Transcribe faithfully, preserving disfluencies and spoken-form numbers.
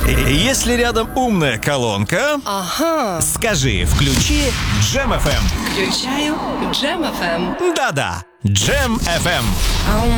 Если рядом умная колонка, Ага. скажи «включи Джем эф эм». Включаю Джем эф эм. Да-да, Джем эф эм.